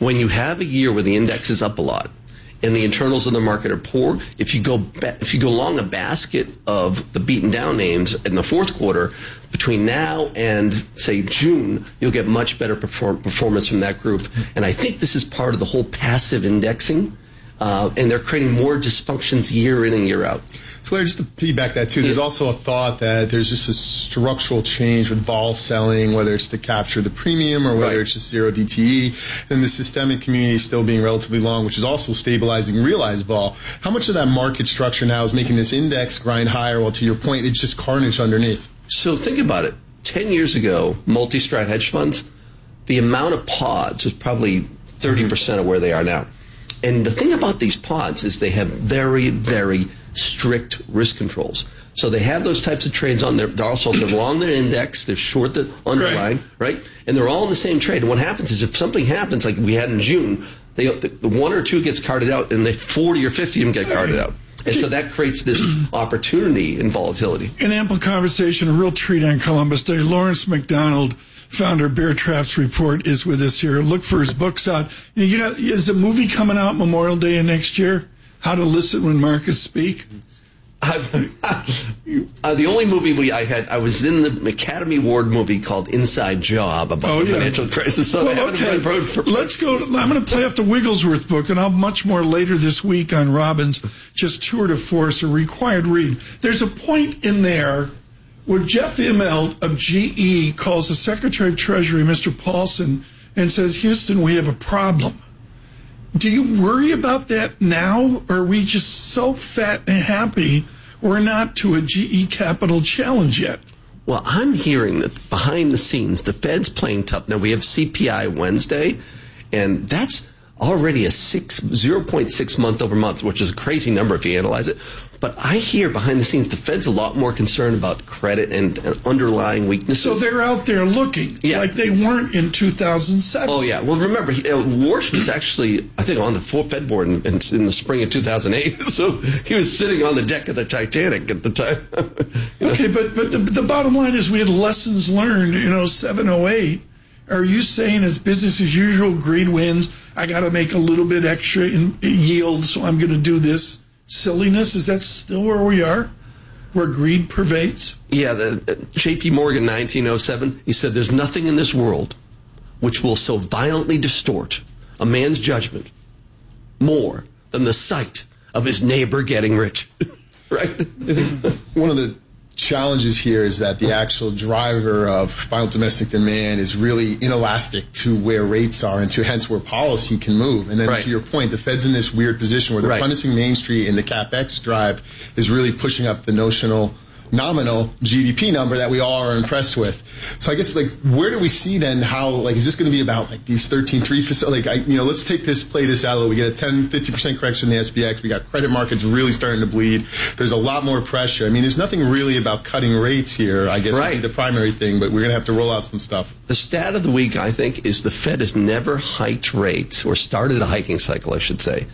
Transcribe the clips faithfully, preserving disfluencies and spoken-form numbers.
when you have a year where the index is up a lot and the internals of the market are poor, if you go ba- if you go long a basket of the beaten down names in the fourth quarter, between now and, say, June, you'll get much better perform- performance from that group. And I think this is part of the whole passive indexing, uh, and they're creating more dysfunctions year in and year out. So Larry, just to piggyback that too, there's also a thought that there's just a structural change with vol selling, whether it's to capture the premium or whether right. it's just zero D T E, and the systemic community still being relatively long, which is also stabilizing realized vol. How much of that market structure now is making this index grind higher? Well, to your point, it's just carnage underneath. So think about it. Ten years ago, multi-strat hedge funds, the amount of pods was probably thirty percent of where they are now. And the thing about these pods is they have very, very strict risk controls. So they have those types of trades on there. They're also they're long their index, they're short the underlying, right. right? And they're all in the same trade. And what happens is if something happens, like we had in June, they, the, the one or two gets carted out, and the forty or fifty of them get carted out. And so that creates this opportunity in volatility. An ample conversation, a real treat on Columbus Day. Lawrence McDonald, founder of Bear Traps Report, is with us here. Look for his books out. You, know, you got, is a movie coming out Memorial Day of next year? How to Listen When Markets Speak? uh, the only movie we I had, I was in the Academy Award movie called Inside Job about oh, the yeah. financial crisis. So well, I haven't okay. really for, Let's go. To, I'm going to play off the Wigglesworth book, and I'll have much more later this week on Robbins. Just tour de force, a required read. There's a point in there where Jeff Immelt of G E calls the Secretary of Treasury, Mister Paulson, and says, Houston, we have a problem. Do you worry about that now, or are we just so fat and happy we're not to a G E capital challenge yet? Well, I'm hearing that behind the scenes, the Fed's playing tough. Now, we have C P I Wednesday, and that's already a six, zero point six month over month, which is a crazy number if you analyze it. But I hear behind the scenes, the Fed's a lot more concerned about credit and, and underlying weaknesses. So they're out there looking yeah. like they weren't in two thousand seven. Oh, yeah. Well, remember, he, uh, Warsh was actually, I think, on the Fed board in, in, in the spring of two thousand eight. So he was sitting on the deck of the Titanic at the time. you know? Okay, but, but the, the bottom line is we had lessons learned, you know, seven oh eight. Are you saying as business as usual, greed wins, I got to make a little bit extra in yield, so I'm going to do this? Silliness, is that still where we are, where greed pervades? Yeah, the, uh, J P Morgan, nineteen oh seven, he said, there's nothing in this world which will so violently distort a man's judgment more than the sight of his neighbor getting rich. Right? I think one of the challenges here is that the actual driver of final domestic demand is really inelastic to where rates are and to hence where policy can move. And then right. to your point, the Fed's in this weird position where they're right. punishing Main Street and the CapEx drive is really pushing up the notional nominal G D P number that we all are impressed with. So I guess, like, where do we see then how, like, is this going to be about, like, these thirteen three facilities? Like, I, you know, let's take this, play this out a little. We get a ten, fifty percent correction in the S B X. We got credit markets really starting to bleed. There's a lot more pressure. I mean, there's nothing really about cutting rates here, I guess, right. would be the primary thing, but we're going to have to roll out some stuff. The stat of the week, I think, is the Fed has never hiked rates, or started a hiking cycle, I should say,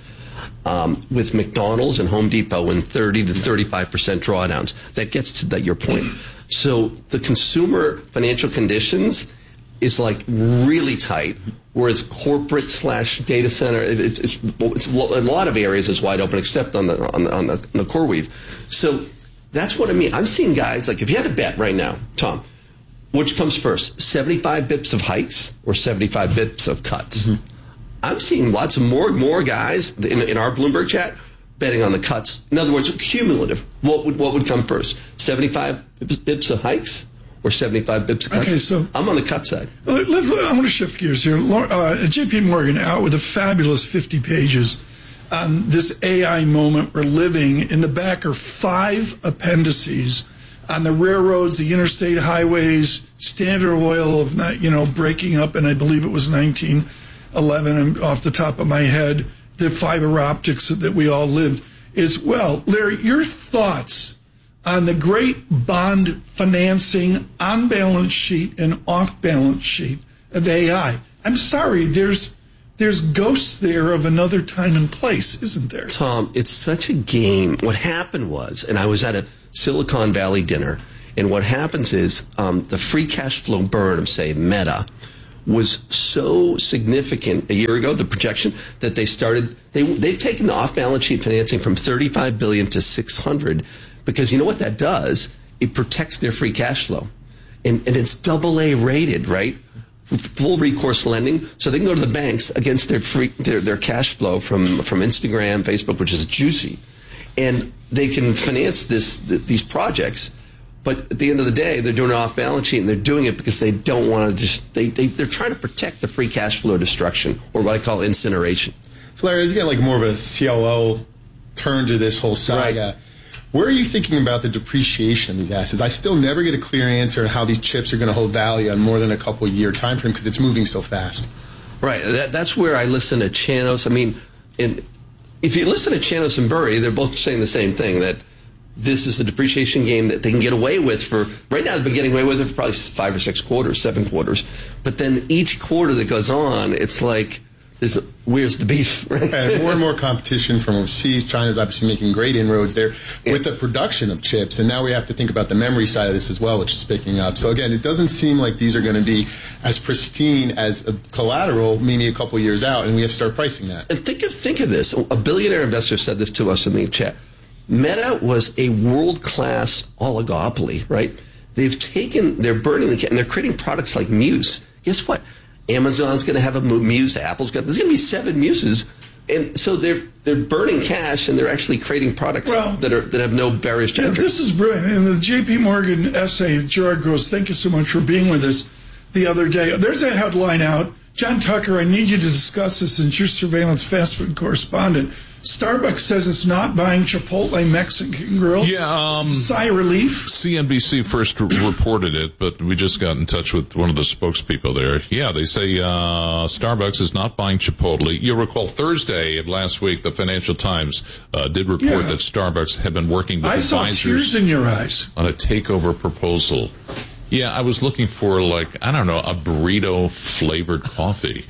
Um, with McDonald's and Home Depot in thirty to thirty-five percent drawdowns. That gets to that, your point. So the consumer financial conditions is like really tight, whereas corporate slash data center, it, it's, it's, it's a lot of areas is wide open except on the on the, on the, on the core weave. So that's what I mean. I'm seeing guys, like, if you had a bet right now, Tom, which comes first, seventy-five bips of hikes or seventy-five bips of cuts? Mm-hmm. I'm seeing lots of more and more guys in, in our Bloomberg chat betting on the cuts. In other words, cumulative. What would what would come first? seventy-five bips of hikes or seventy-five bips of cuts? Okay, so I'm on the cut side. Let's, I want to shift gears here. Uh, J P Morgan out with a fabulous fifty pages on this A I moment we're living. In the back are five appendices on the railroads, the interstate highways, Standard Oil of not, you know, breaking up, and I believe it was nineteen eleven off the top of my head, the fiber optics that we all lived as well. Larry, your thoughts on the great bond financing on balance sheet and off balance sheet of A I. I'm sorry, there's there's ghosts there of another time and place, isn't there? Tom, it's such a game. What happened was, and I was at a Silicon Valley dinner, and what happens is um, the free cash flow burn of, say, Meta was so significant a year ago, the projection, that they started, they, they've taken the off-balance sheet financing from thirty-five billion dollars to six hundred, because you know what that does? It protects their free cash flow. And, and it's double A rated, right? Full recourse lending, so they can go to the banks against their free, their, their cash flow from, from Instagram, Facebook, which is juicy. And they can finance this, th- these projects. But at the end of the day, they're doing it off balance sheet, and they're doing it because they don't want to just, they, they, they're trying to protect the free cash flow destruction, or what I call incineration. So, Larry, as you get like more of a C L O turn to this whole saga, right. Where are you thinking about the depreciation of these assets? I still never get a clear answer on how these chips are going to hold value on more than a couple of year time frame because it's moving so fast. Right. That, that's where I listen to Chanos. I mean, in, if you listen to Chanos and Burry, they're both saying the same thing, that this is a depreciation game that they can get away with for, right now they've been getting away with it for probably five or six quarters, seven quarters. But then each quarter that goes on, it's like, there's a, where's the beef? Right? And more and more competition from overseas. China's obviously making great inroads there yeah. with the production of chips. And now we have to think about the memory side of this as well, which is picking up. So again, it doesn't seem like these are going to be as pristine as a collateral maybe a couple of years out, and we have to start pricing that. And think of, think of this. A billionaire investor said this to us in the chat. Meta was a world-class oligopoly, right? They've taken, they're burning the, and they're creating products like Muse. Guess what? Amazon's going to have a Muse. Apple's got, there's going to be seven Muses, and so they're they're burning cash, and they're actually creating products well, that are that have no barriers to yeah, entry. This is brilliant. In the J P Morgan essay, Gerard Gross, thank you so much for being with us the other day. There's a headline out. John Tucker, I need you to discuss this since you're surveillance fast food correspondent. Starbucks says it's not buying Chipotle Mexican Grill. Yeah, um, sigh of relief. C N B C first r- reported it, but we just got in touch with one of the spokespeople there. Yeah, they say uh, Starbucks is not buying Chipotle. You'll recall Thursday of last week, the Financial Times uh, did report yeah. that Starbucks had been working with I advisors saw tears in your eyes. on a takeover proposal. Yeah, I was looking for, like, I don't know, a burrito flavored coffee.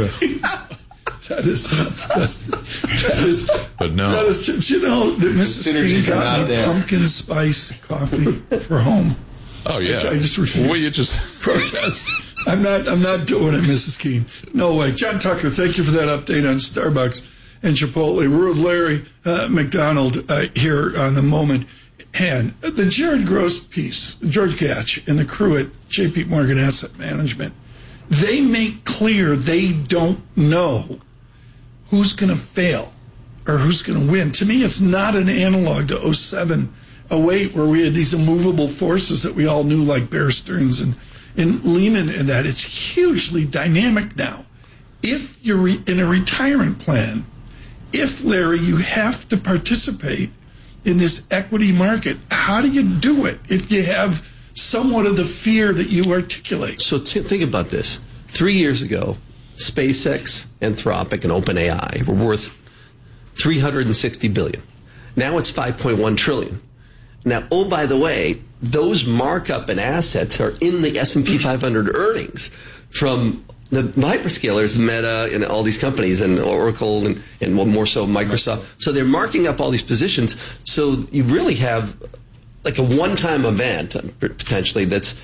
That is disgusting. That is, but no. That is, did you know that Missus King got me pumpkin spice coffee for home? Oh yeah. I just refuse. Well, you just protest. I'm not. I'm not doing it, Missus Keene. No way. John Tucker, thank you for that update on Starbucks and Chipotle. We're with Larry uh, McDonald uh, here on The Moment. And the Jared Gross piece, George Gatch and the crew at J P Morgan Asset Management, they make clear they don't know who's going to fail or who's going to win. To me, it's not an analog to oh seven, oh eight, where we had these immovable forces that we all knew, like Bear Stearns and, and Lehman and that. It's hugely dynamic now. If you're re- in a retirement plan, if, Larry, you have to participate in this equity market, how do you do it if you have somewhat of the fear that you articulate? So t- think about this. Three years ago, SpaceX, Anthropic, and OpenAI were worth three hundred sixty billion dollars. Now it's five point one trillion dollars. Now, oh, by the way, those markup in assets are in the S and P five hundred earnings from the hyperscalers, Meta, and all these companies, and Oracle, and, and more so Microsoft. So they're marking up all these positions. So you really have like a one-time event, potentially, that's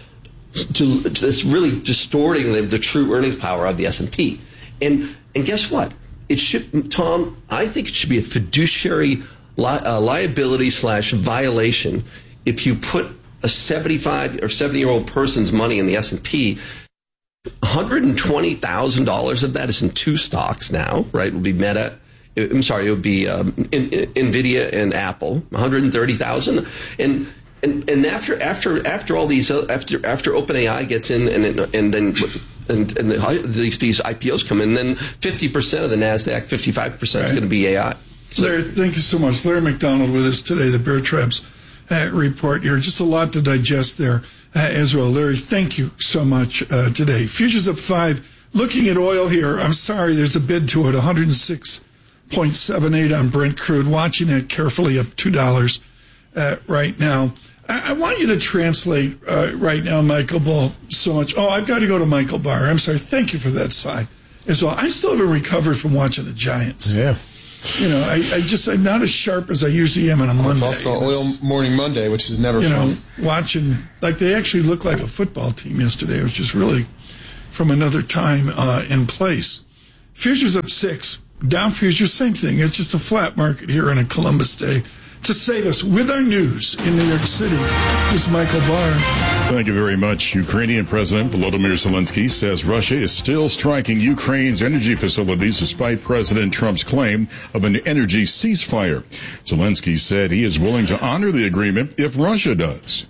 to, that's really distorting the, the true earnings power of the S and P. And and guess what? It should, Tom, I think it should be a fiduciary li- uh, liability slash violation if you put a seventy-five or seventy-year-old person's money in the S and P. one hundred twenty thousand dollars of that is in two stocks now, right? It will be Meta. I'm sorry, it would be um, in, in, NVIDIA and Apple. one hundred thirty thousand dollars. And And and after after after all these uh, after after OpenAI gets in and and then and, and the, these, these I P Os come in, then fifty percent of the Nasdaq, fifty-five percent right. is going to be A I. So, Larry, thank you so much. Larry McDonald with us today. The Bear Traps uh, report here. Just a lot to digest there uh, as well. Larry, thank you so much uh, today. Futures up five. Looking at oil here. I'm sorry, there's a bid to it. one hundred six point seven eight on Brent crude. Watching it carefully, up two dollars uh, right now. I want you to translate uh, right now, Michael Ball, so much. Oh, I've got to go to Michael Barr. I'm sorry. Thank you for that sigh as well. I still haven't recovered from watching the Giants. Yeah. You know, I, I just, I'm not as sharp as I usually am on a Monday. It's also Oil Morning Monday, which is never you fun. You know, watching, like they actually looked like a football team yesterday, which is really from another time uh, and place. Futures up six. Dow futures, same thing. It's just a flat market here on a Columbus Day. To save us with our news in New York City is Michael Barr. Thank you very much. Ukrainian President Volodymyr Zelensky says Russia is still striking Ukraine's energy facilities despite President Trump's claim of an energy ceasefire. Zelensky said he is willing to honor the agreement if Russia does.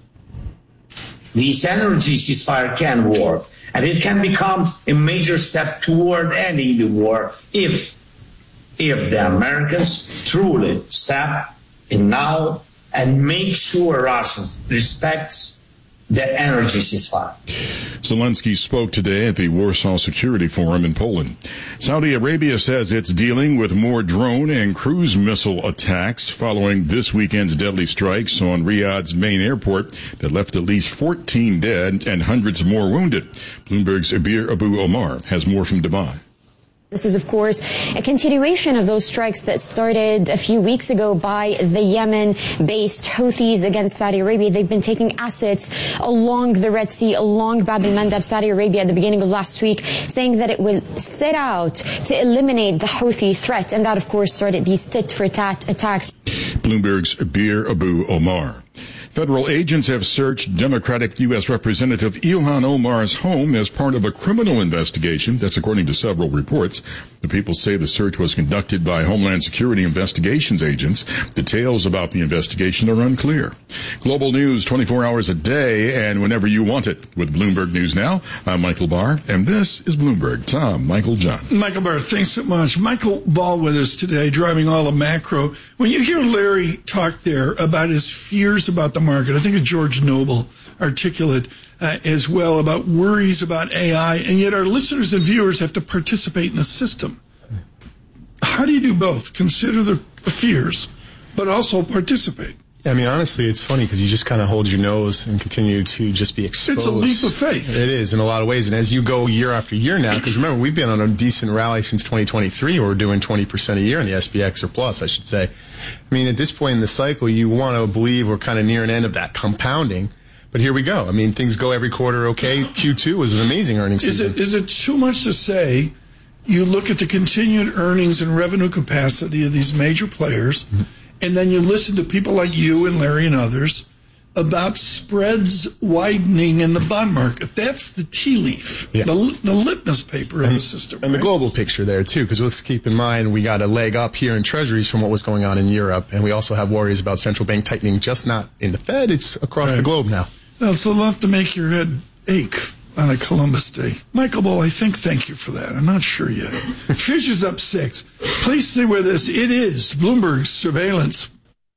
This energy ceasefire can work, and it can become a major step toward ending the war if, if the Americans truly step in now and make sure Russia respects the energy ceasefire. Zelensky spoke today at the Warsaw Security Forum in Poland. Saudi Arabia says it's dealing with more drone and cruise missile attacks following this weekend's deadly strikes on Riyadh's main airport that left at least fourteen dead and hundreds more wounded. Bloomberg's Abir Abu Omar has more from Dubai. This is, of course, a continuation of those strikes that started a few weeks ago by the Yemen-based Houthis against Saudi Arabia. They've been taking assets along the Red Sea, along Bab el-Mandab, Saudi Arabia, at the beginning of last week, saying that it will set out to eliminate the Houthi threat. And that, of course, started these tit-for-tat attacks. Bloomberg's Abir Abu Omar. Federal agents have searched Democratic U S Representative Ilhan Omar's home as part of a criminal investigation. That's according to several reports. The people say the search was conducted by Homeland Security investigations agents. Details about the investigation are unclear. Global news twenty-four hours a day and whenever you want it. With Bloomberg News Now, I'm Michael Barr, and this is Bloomberg. Tom, Michael, John. Michael Barr, thanks so much. Michael Ball with us today, driving all the macro. When you hear Larry talk there about his fears about the market, I think of George Noble, articulate uh, as well, about worries about A I, and yet our listeners and viewers have to participate in the system. How do you do both? Consider the, the fears, but also participate. I mean, honestly, it's funny because you just kind of hold your nose and continue to just be exposed. It's a leap of faith. It is in a lot of ways. And as you go year after year now, because remember, we've been on a decent rally since twenty twenty-three, where we're doing twenty percent a year in the S P X or plus, I should say. I mean, at this point in the cycle, you want to believe we're kind of near an end of that compounding. But here we go. I mean, things go every quarter okay. Q two was an amazing earnings is season. It, is it too much to say you look at the continued earnings and revenue capacity of these major players, mm-hmm. and then you listen to people like you and Larry and others about spreads widening in the bond market? That's the tea leaf, yes. the, the litmus paper and, of the system. And right? the global picture there, too, because let's keep in mind we got a leg up here in treasuries from what was going on in Europe, and we also have worries about central bank tightening, just not in the Fed, it's across right. the globe now. Well, it's enough to make your head ache on a Columbus Day. Michael Ball, I think, thank you for that. I'm not sure yet. Futures up six. Please stay with us. It is Bloomberg Surveillance.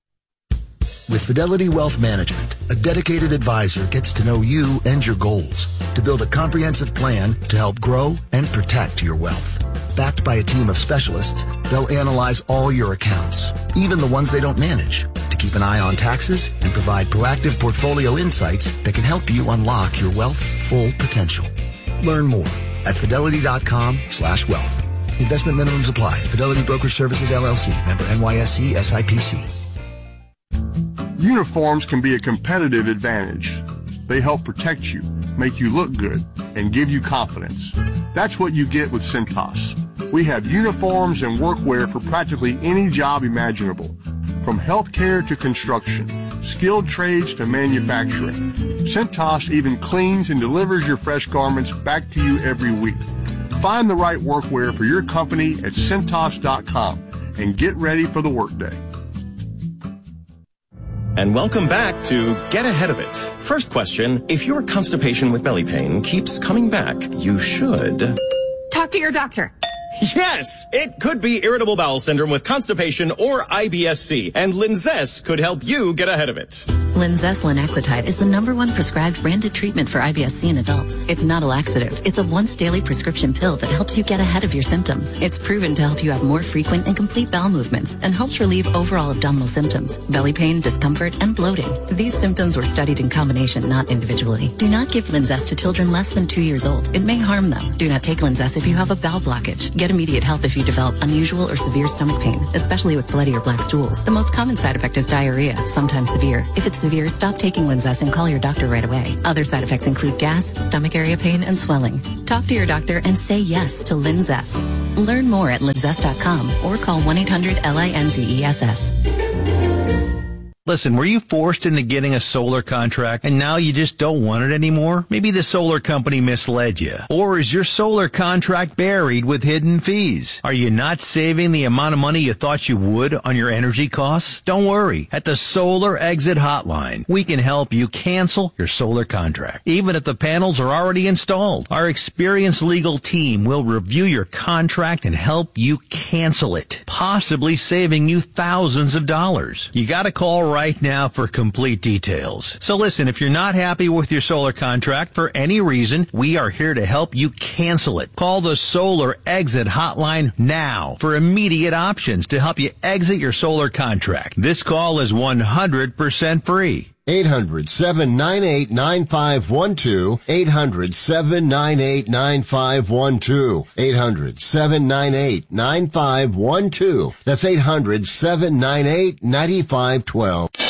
With Fidelity Wealth Management, a dedicated advisor gets to know you and your goals to build a comprehensive plan to help grow and protect your wealth. Backed by a team of specialists, they'll analyze all your accounts, even the ones they don't manage, to keep an eye on taxes and provide proactive portfolio insights that can help you unlock your wealth's full potential. Learn more at fidelity.com slash wealth. Investment minimums apply. Fidelity Brokerage Services, L L C. Member N Y S E, S I P C. Uniforms can be a competitive advantage. They help protect you, make you look good, and give you confidence. That's what you get with Cintas. We have uniforms and workwear for practically any job imaginable, from healthcare to construction, skilled trades to manufacturing. Cintas even cleans and delivers your fresh garments back to you every week. Find the right workwear for your company at Cintas dot com and get ready for the workday. And welcome back to Get Ahead of It. First question, if your constipation with belly pain keeps coming back, you should... talk to your doctor. Yes, it could be irritable bowel syndrome with constipation or I B S C, and Linzess could help you get ahead of it. Linzess linaclotide is the number one prescribed branded treatment for I B S C in adults. It's not a laxative. It's a once daily prescription pill that helps you get ahead of your symptoms. It's proven to help you have more frequent and complete bowel movements and helps relieve overall abdominal symptoms, belly pain, discomfort, and bloating. These symptoms were studied in combination, not individually. Do not give Linzess to children less than two years old. It may harm them. Do not take Linzess if you have a bowel blockage. Get immediate help if you develop unusual or severe stomach pain, especially with bloody or black stools. The most common side effect is diarrhea, sometimes severe. If it's severe, stop taking Linzess and call your doctor right away. Other side effects include gas, stomach area pain, and swelling. Talk to your doctor and say yes to Linzess. Learn more at linzess dot com or call one eight hundred L I N Z E S S. Listen, were you forced into getting a solar contract and now you just don't want it anymore? Maybe the solar company misled you. Or is your solar contract buried with hidden fees? Are you not saving the amount of money you thought you would on your energy costs? Don't worry. At the Solar Exit Hotline, we can help you cancel your solar contract, even if the panels are already installed. Our experienced legal team will review your contract and help you cancel it, possibly saving you thousands of dollars. You gotta call right now for complete details. So listen, if you're not happy with your solar contract for any reason, we are here to help you cancel it. Call the Solar Exit Hotline now for immediate options to help you exit your solar contract. This call is one hundred percent free. eight hundred, seven nine eight, nine five one two. eight hundred, seven nine eight, nine five one two. eight hundred, seven nine eight, nine five one two. That's eight hundred, seven nine eight, nine five one two.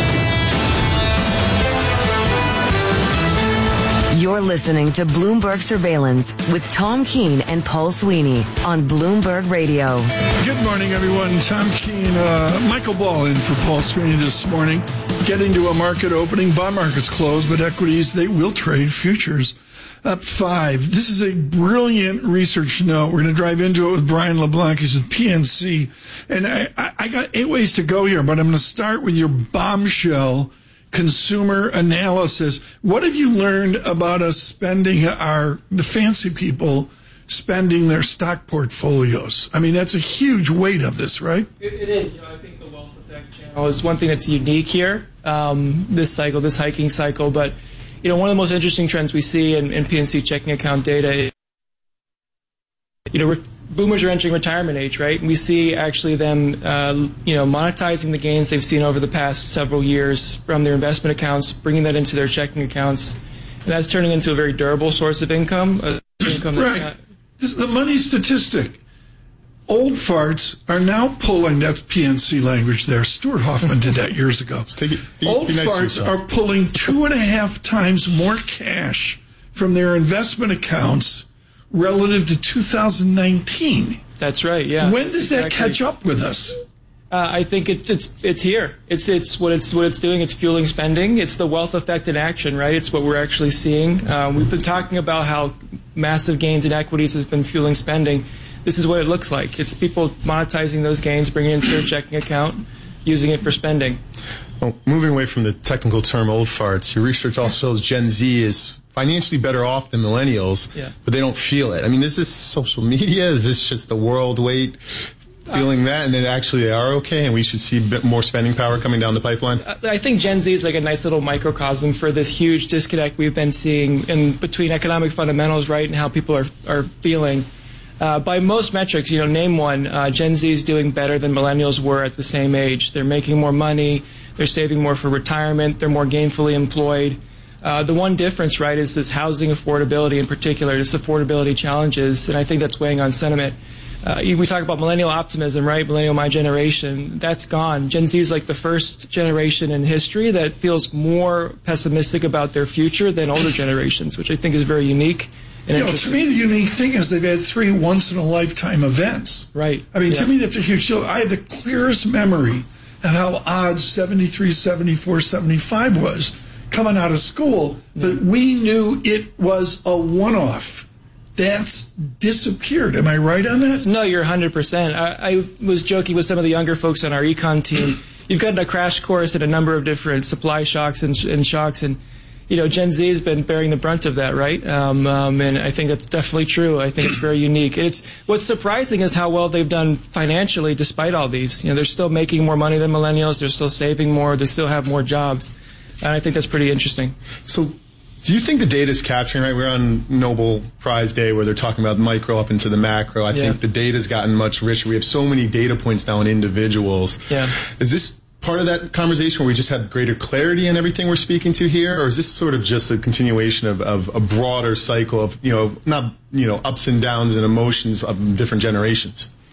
You're listening to Bloomberg Surveillance with Tom Keene and Paul Sweeney on Bloomberg Radio. Good morning, everyone. Tom Keene, uh, Michael Ball in for Paul Sweeney this morning. Getting to a market opening. Bond markets closed, but equities, they will trade. Futures up five. This is a brilliant research note. We're going to drive into it with Brian LeBlanc. He's with P N C. And I, I, I got eight ways to go here, but I'm going to start with your bombshell consumer analysis. What have you learned about us spending our, the fancy people spending their stock portfolios? I mean, that's a huge weight of this, right? It, it is. You know, I think the wealth effect channel is one thing that's unique here, um, this cycle, this hiking cycle. But, you know, one of the most interesting trends we see in, in P N C checking account data is, you know, boomers are entering retirement age, right? And we see actually them, uh, you know, monetizing the gains they've seen over the past several years from their investment accounts, bringing that into their checking accounts, and that's turning into a very durable source of income. Uh, income that's right. Not- this is the money statistic. Old farts are now pulling, that's P N C language there. Stuart Hoffman did that years ago. Take it, be, Old be nice farts are pulling two and a half times more cash from their investment accounts relative to two thousand nineteen. That's right, yeah. When does exactly. that catch up with us? Uh, I think it's it's it's here. It's it's what it's what it's doing. It's fueling spending. It's the wealth effect in action, right? It's what we're actually seeing. Uh, we've been talking about how massive gains in equities has been fueling spending. This is what it looks like. It's people monetizing those gains, bringing it into their checking account, using it for spending. Well, moving away from the technical term old farts, your research also shows Gen Z is financially better off than millennials, yeah. but they don't feel it. I mean, is this social media? Is this just the world weight feeling uh, that, and then actually they are okay, and we should see a bit more spending power coming down the pipeline? I think Gen Z is like a nice little microcosm for this huge disconnect we've been seeing in between economic fundamentals, right, and how people are are feeling. Uh, by most metrics, you know, name one, uh, Gen Z is doing better than millennials were at the same age. They're making more money. They're saving more for retirement. They're more gainfully employed. Uh, the one difference, right, is this housing affordability in particular, this affordability challenges, and I think that's weighing on sentiment. Uh, we talk about millennial optimism, right? Millennial, my generation. That's gone. Gen Z is like the first generation in history that feels more pessimistic about their future than older generations, which I think is very unique. And you know, to me, the unique thing is they've had three once-in-a-lifetime events. Right. I mean, yeah. to me, that's a huge deal. I have the clearest memory of how odd seventy-three, seventy-four, seventy-five was coming out of school, but we knew it was a one-off. That's disappeared. Am I right on that? No, you're one hundred percent. I, I was joking with some of the younger folks on our econ team. You've gotten a crash course in a number of different supply shocks and, and shocks, and you know, Gen Z has been bearing the brunt of that, right? Um, um, and I think that's definitely true. I think it's very unique. It's what's surprising is how well they've done financially despite all these. You know, they're still making more money than millennials. They're still saving more. They still have more jobs. And I think that's pretty interesting. So do you think the data is capturing, right? We're on Nobel Prize Day where they're talking about micro up into the macro. I Yeah. think the data's gotten much richer. We have so many data points now on individuals. Yeah. Is this part of that conversation where we just have greater clarity in everything we're speaking to here? Or is this sort of just a continuation of, of a broader cycle of, you know, not, you know, ups and downs and emotions of different generations?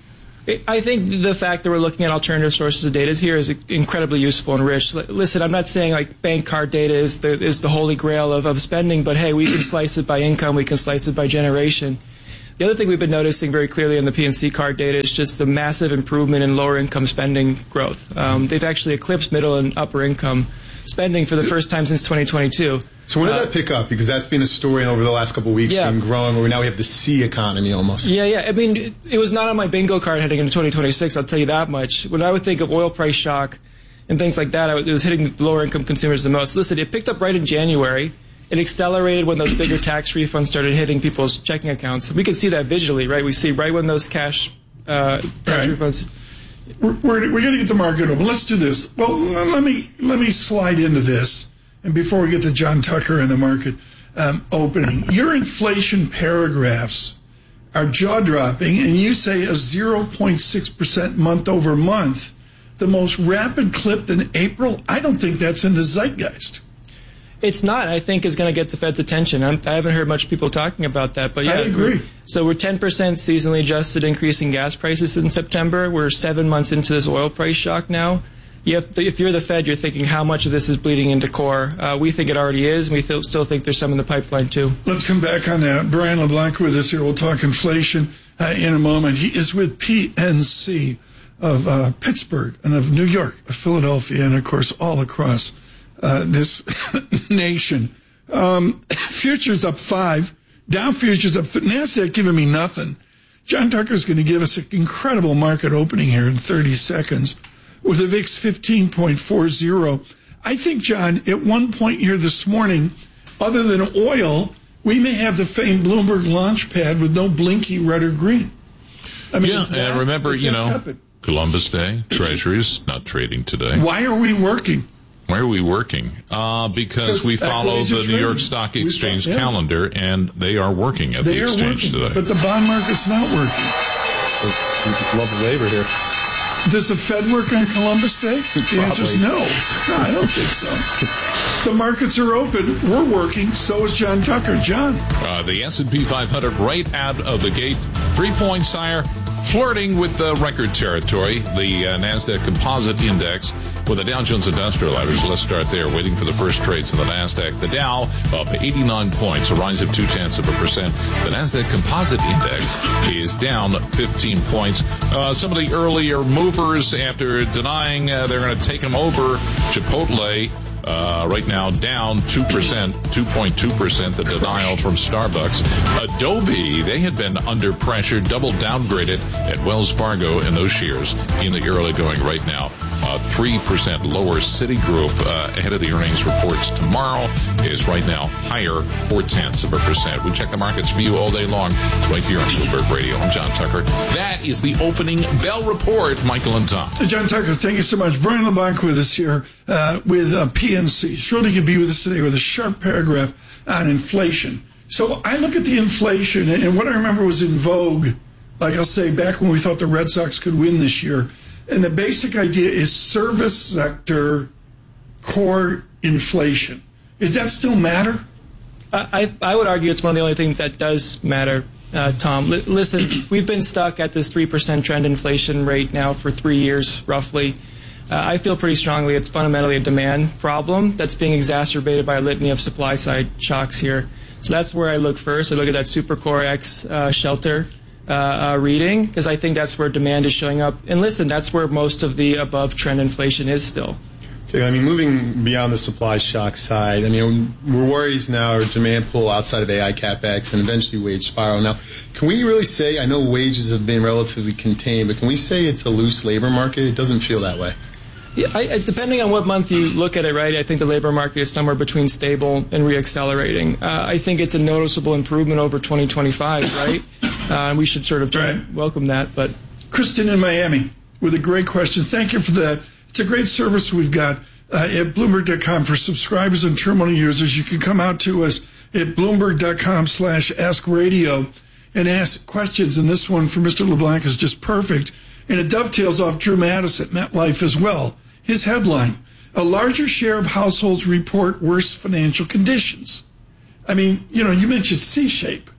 I think the fact that we're looking at alternative sources of data here is incredibly useful and rich. Listen, I'm not saying like bank card data is the is the holy grail of, of spending, but hey, we can slice it by income, we can slice it by generation. The other thing we've been noticing very clearly in the P N C card data is just the massive improvement in lower income spending growth. Um, they've actually eclipsed middle and upper income spending for the first time since twenty twenty-two. So when did uh, that pick up? Because that's been a story over the last couple of weeks, yeah. been growing, where now we have the C economy almost. Yeah, yeah. I mean, it, it was not on my bingo card heading into twenty twenty-six, I'll tell you that much. When I would think of oil price shock and things like that, I, it was hitting the lower income consumers the most. Listen, it picked up right in January. It accelerated when those bigger tax refunds started hitting people's checking accounts. We can see that visually, right? We see right when those cash uh, tax right. refunds. We're, we're, we're going to get the market open. Let's do this. Well, let me let me slide into this. And before we get to John Tucker and the market um, opening, your inflation paragraphs are jaw-dropping, and you say a zero point six percent month over month, the most rapid clip in April. I don't think that's in the zeitgeist. It's not. I think is going to get the Fed's attention. I'm, I haven't heard much people talking about that, but yeah, I agree. So we're ten percent seasonally adjusted increase in gas prices in September. We're seven months into this oil price shock now. You have to, if you're the Fed, you're thinking how much of this is bleeding into core. Uh, we think it already is, and we th- still think there's some in the pipeline too. Let's come back on that. Brian LeBlanc with us here. We'll talk inflation uh, in a moment. He is with P N C of uh, Pittsburgh and of New York, of Philadelphia, and of course all across uh, this nation. Um, futures up five. Dow futures up. NASDAQ giving me nothing. John Tucker's going to give us an incredible market opening here in thirty seconds. With a V I X fifteen point four zero. I think, John, at one point here this morning, other than oil, we may have the famed Bloomberg launch pad with no blinky red or green. I mean, yeah, that, and remember, you know, tepid. Columbus Day, Treasuries not trading today. Why are we working? Why are we working? Uh, because we follow the New York Stock Exchange yeah. calendar, and they are working at they the exchange working, today. But the bond market's not working. We love the labor here. Does the Fed work on Columbus Day? The answer is no. No, I don't think so. The markets are open. We're working. So is John Tucker. John. Uh, the S and P five hundred right out of the gate. Three points higher, flirting with the record territory. The uh, NASDAQ Composite Index with the Dow Jones Industrial Average. Let's start there, waiting for the first trades in the NASDAQ. The Dow up eighty-nine points, a rise of two-tenths of a percent. The NASDAQ Composite Index is down fifteen points. Uh, some of the earlier movers, after denying uh, they're going to take them over, Chipotle, Uh, right now down two percent, two point two percent, the denial from Starbucks. Adobe, they had been under pressure, double downgraded at Wells Fargo, and those shares in the early going right now. Uh, three percent lower. Citigroup, uh, ahead of the earnings reports tomorrow, is right now higher, four-tenths of a percent. We check the markets for you all day long, right here on Bloomberg Radio. I'm John Tucker. That is the opening bell report. Michael and Tom. John Tucker, thank you so much. Brian LeBlanc with us here uh, with uh, P N C. Thrilled he could be with us today with a sharp paragraph on inflation. So I look at the inflation, and what I remember was in vogue, like I'll say, back when we thought the Red Sox could win this year. And the basic idea is service sector core inflation. Does that still matter? I, I would argue it's one of the only things that does matter, uh, Tom. L- listen, we've been stuck at this three percent trend inflation rate now for three years, roughly. Uh, I feel pretty strongly it's fundamentally a demand problem that's being exacerbated by a litany of supply-side shocks here. So that's where I look first. I look at that Supercore X uh, shelter uh, uh, reading, because I think that's where demand is showing up. And listen, that's where most of the above-trend inflation is still. I mean, moving beyond the supply shock side, I mean, we're worries now or demand pull outside of A I CapEx and eventually wage spiral. Now, can we really say, I know wages have been relatively contained, but can we say it's a loose labor market? It doesn't feel that way. Yeah, I, depending on what month you look at it, right, I think the labor market is somewhere between stable and reaccelerating. Uh, I think it's a noticeable improvement over twenty twenty-five, right? Uh, and we should sort of try right. and welcome that. But Kristen in Miami with a great question. Thank you for that. It's a great service we've got uh, at Bloomberg dot com for subscribers and terminal users. You can come out to us at Bloomberg dot com slash ask radio and ask questions. And this one for Mister LeBlanc is just perfect. And it dovetails off Drew Mattis at MetLife as well. His headline, a larger share of households report worse financial conditions. I mean, you know, you mentioned C-shape.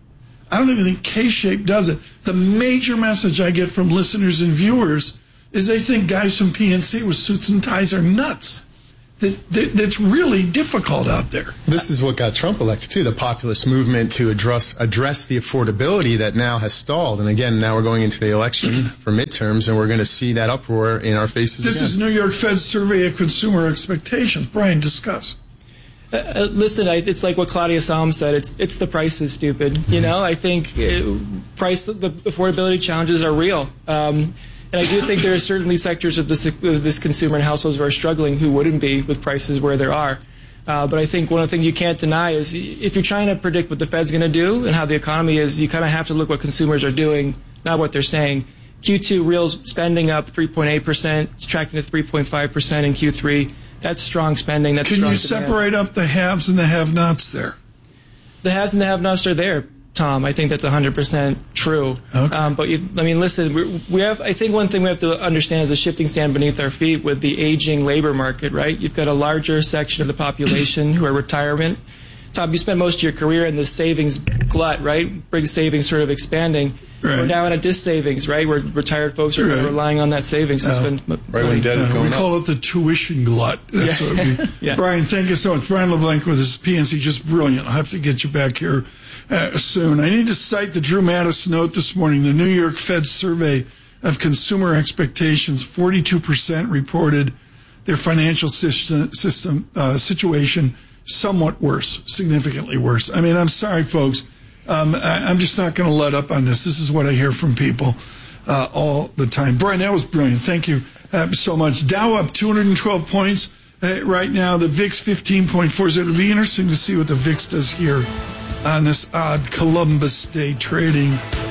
I don't even think K-Shape does it. The major message I get from listeners and viewers is they think guys from P N C with suits and ties are nuts. That, that, that's really difficult out there. This is what got Trump elected, too, the populist movement to address address the affordability that now has stalled. And again, now we're going into the election for midterms, and we're going to see that uproar in our faces This again. is New York Fed's survey of consumer expectations. Brian, discuss. Uh, uh, listen, I, it's like what Claudia Salm said. It's it's the price is stupid. You know, I think uh, price the affordability challenges are real. Um, And I do think there are certainly sectors of this, of this consumer and households who are struggling who wouldn't be with prices where there are. Uh, but I think one of the things you can't deny is if you're trying to predict what the Fed's going to do and how the economy is, you kind of have to look what consumers are doing, not what they're saying. Q two real spending up three point eight percent. It's tracking to three point five percent in Q three. That's strong spending. That's Can strong you demand. separate up the haves and the have-nots there? The haves and the have-nots are there, Tom. I think that's one hundred percent true. Okay. Um, but, you, I mean, listen, we, we have, I think one thing we have to understand is the shifting sand beneath our feet with the aging labor market, right? You've got a larger section of the population who are retirement. Tom, you spent most of your career in the savings glut, right? Big savings sort of expanding. Right. We're now in a dis-savings, right? Where retired folks are Right. relying on that savings. It's Uh, been right when debt is Uh, going we up. call it the tuition glut. That's Yeah. what we, Yeah. Brian, thank you so much. Brian LeBlanc with his P N C, just brilliant. I'll have to get you back here uh, soon. I need to cite the Drew Mattis note this morning. The New York Fed survey of consumer expectations, forty-two percent reported their financial system, system uh, situation somewhat worse, significantly worse. I mean, I'm sorry, folks. Um, I, I'm just not going to let up on this. This is what I hear from people uh, all the time. Brian, that was brilliant. Thank you uh, so much. Dow up two hundred twelve points uh, right now. The V I X fifteen point four. So it'll be interesting to see what the V I X does here on this odd Columbus Day trading.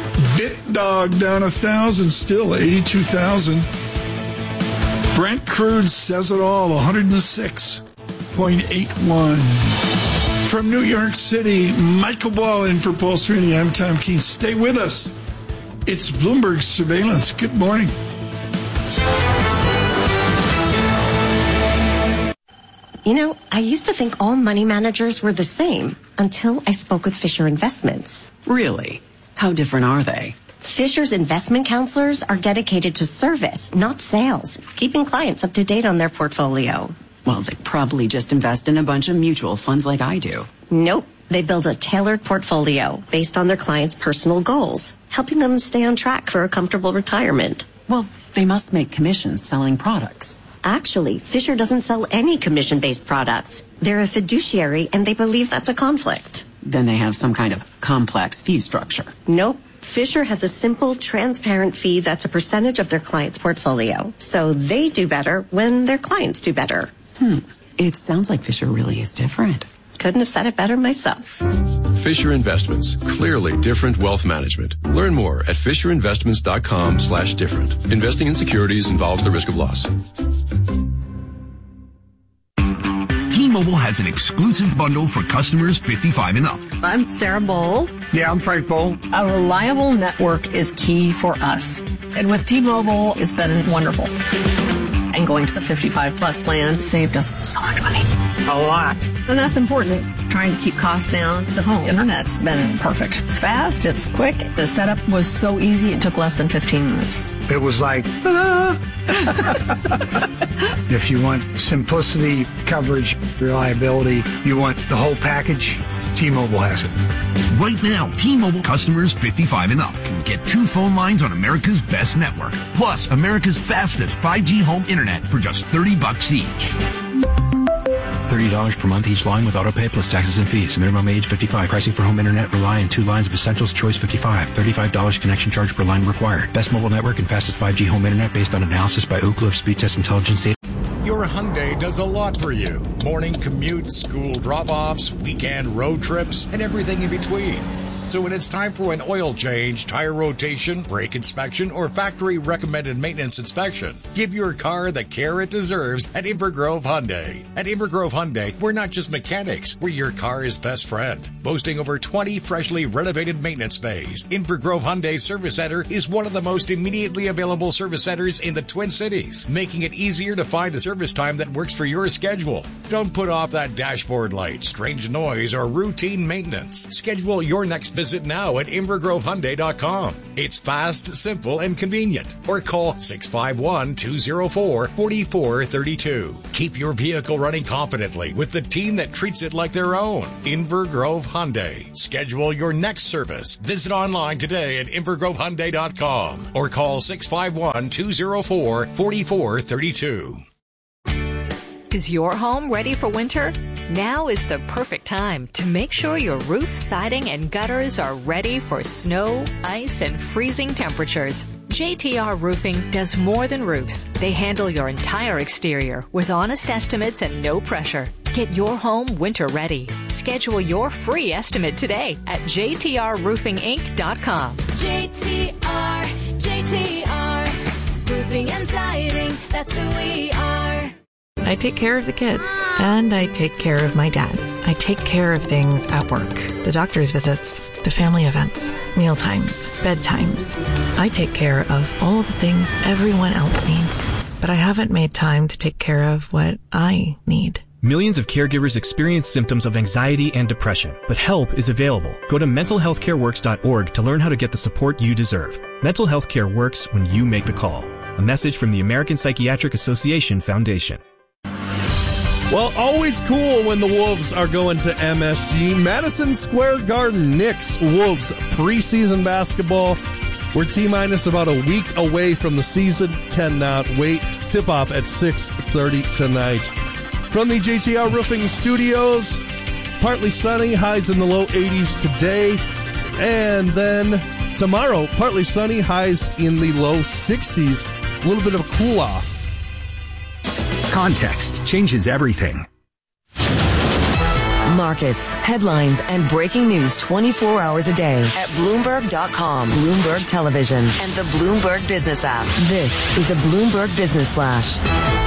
BitDog down one thousand, still eighty-two thousand. Brent crude says it all, one hundred six point eight one. From New York City, Michael Ball in for Paul Sweeney. I'm Tom Keene. Stay with us. It's Bloomberg Surveillance. Good morning. You know, I used to think all money managers were the same until I spoke with Fisher Investments. Really? How different are they? Fisher's investment counselors are dedicated to service, not sales, keeping clients up to date on their portfolio. Well, they probably just invest in a bunch of mutual funds like I do. Nope. They build a tailored portfolio based on their clients' personal goals, helping them stay on track for a comfortable retirement. Well, they must make commissions selling products. Actually, Fisher doesn't sell any commission-based products. They're a fiduciary, and they believe that's a conflict. Then they have some kind of complex fee structure. Nope. Fisher has a simple, transparent fee that's a percentage of their client's portfolio. So they do better when their clients do better. Hmm. It sounds like Fisher really is different. Couldn't have said it better myself. Fisher Investments. Clearly different wealth management. Learn more at fisherinvestments.com slash different. Investing in securities involves the risk of loss. T-Mobile has an exclusive bundle for customers fifty-five and up. I'm Sarah Bowl. Yeah, I'm Frank Bowl. A reliable network is key for us. And with T-Mobile, it's been wonderful. And going to the fifty-five plus plan saved us so much money. A lot. And that's important. Trying to keep costs down. The home internet's been perfect. It's fast, it's quick. The setup was so easy, it took less than fifteen minutes. It was like, ah. If you want simplicity, coverage, reliability, you want the whole package, T-Mobile has it. Right now, T-Mobile customers fifty-five and up can get two phone lines on America's best network, plus America's fastest five G home internet for just thirty bucks each. thirty dollars per month each line with autopay plus taxes and fees. Minimum age fifty-five. Pricing for home internet rely on two lines of Essentials Choice fifty-five. thirty-five dollars connection charge per line required. Best mobile network and fastest five G home internet based on analysis by Ookla of Speed Test Intelligence data. Your Hyundai does a lot for you. Morning commutes, school drop-offs, weekend road trips, and everything in between. So when it's time for an oil change, tire rotation, brake inspection, or factory recommended maintenance inspection, give your car the care it deserves at Invergrove Hyundai. At Invergrove Hyundai, we're not just mechanics, we're your car's best friend. Boasting over twenty freshly renovated maintenance bays, Invergrove Hyundai Service Center is one of the most immediately available service centers in the Twin Cities, making it easier to find a service time that works for your schedule. Don't put off that dashboard light, strange noise, or routine maintenance. Schedule your next Visit now at inver grove hyundai dot com. It's fast, simple, and convenient. Or call six five one, two zero four, four four three two. Keep your vehicle running confidently with the team that treats it like their own. Inver Grove Hyundai. Schedule your next service. Visit online today at inver grove hyundai dot com or call six five one, two zero four, four four three two. Is your home ready for winter? Now is the perfect time to make sure your roof, siding, and gutters are ready for snow, ice, and freezing temperatures. J T R Roofing does more than roofs. They handle your entire exterior with honest estimates and no pressure. Get your home winter ready. Schedule your free estimate today at j t r roofing inc dot com. J T R, J T R, roofing and siding, that's who we are. I take care of the kids, and I take care of my dad. I take care of things at work. The doctor's visits, the family events, mealtimes, bedtimes. I take care of all the things everyone else needs, but I haven't made time to take care of what I need. Millions of caregivers experience symptoms of anxiety and depression, but help is available. Go to mental health care works dot org to learn how to get the support you deserve. Mental health care works when you make the call. A message from the American Psychiatric Association Foundation. Well, always cool when the Wolves are going to M S G. Madison Square Garden, Knicks, Wolves, preseason basketball. We're T-minus about a week away from the season. Cannot wait. Tip-off at six thirty tonight. From the J T R Roofing Studios, partly sunny, highs in the low eighties today. And then tomorrow, partly sunny, highs in the low sixties. A little bit of a cool-off. Context changes everything. Markets, headlines, and breaking news twenty-four hours a day at Bloomberg dot com, Bloomberg Television, and the Bloomberg Business app. This is the Bloomberg Business Flash.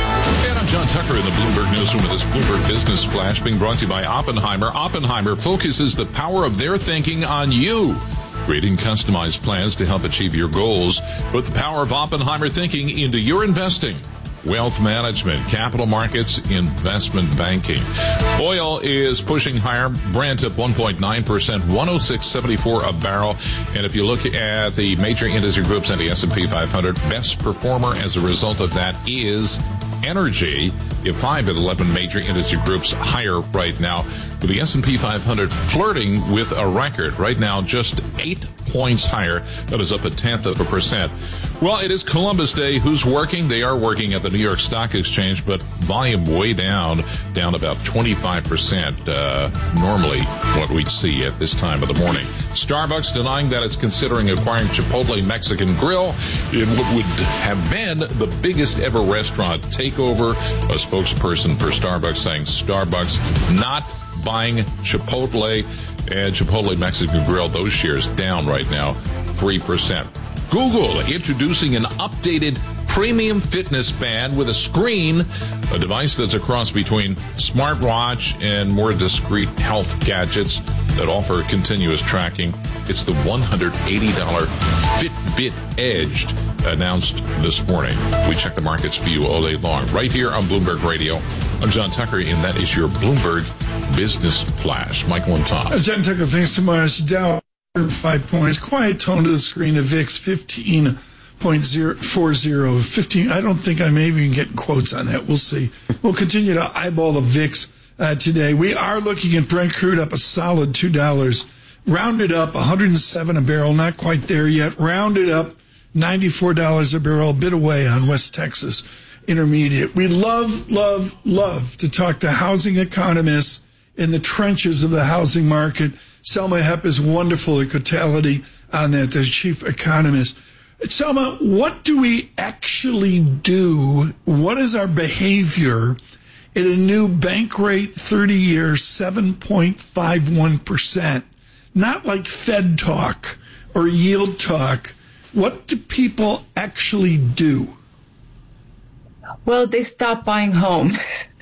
And I'm John Tucker in the Bloomberg Newsroom with this Bloomberg Business Flash being brought to you by Oppenheimer. Oppenheimer focuses the power of their thinking on you, creating customized plans to help achieve your goals. Put the power of Oppenheimer thinking into your investing. Wealth management, capital markets, investment banking. Oil is pushing higher. Brent up one point nine percent, one oh six seventy-four a barrel. And if you look at the major industry groups and the S and P five hundred, best performer as a result of that is energy. You have five of the eleven major industry groups higher right now, with the S and P five hundred flirting with a record. Right now, just eight points higher. That is up a tenth of a percent. Well, it is Columbus Day. Who's working? They are working at the New York Stock Exchange, but volume way down, down about twenty-five percent. Uh, normally what we'd see at this time of the morning. Starbucks denying that it's considering acquiring Chipotle Mexican Grill in what would have been the biggest ever restaurant takeover. A spokesperson for Starbucks saying Starbucks not buying Chipotle, and Chipotle Mexican Grill, those shares down right now, three percent. Google introducing an updated premium fitness band with a screen, a device that's a cross between smartwatch and more discreet health gadgets that offer continuous tracking. It's the one hundred eighty dollars Fitbit Edge announced this morning. We check the markets for you all day long right here on Bloomberg Radio. I'm John Tucker, and that is your Bloomberg Business Flash. Michael and Tom. John Tucker, thanks so much. Dow, five points. Quiet tone to the screen. The V I X, fifteen point zero four zero. fifteen. I don't think I'm even getting quotes on that. We'll see. We'll continue to eyeball the V I X uh, today. We are looking at Brent crude up a solid two dollars. Rounded up one hundred seven a barrel. Not quite there yet. Rounded up ninety-four dollars a barrel. A bit away on West Texas Intermediate. We love, love, love to talk to housing economists in the trenches of the housing market. Selma Hepp is wonderful at Cotality on that, the chief economist. Selma, what do we actually do? What is our behavior at a new bank rate, thirty-year, seven point five one percent? Not like Fed talk or yield talk. What do people actually do? Well, they stop buying homes.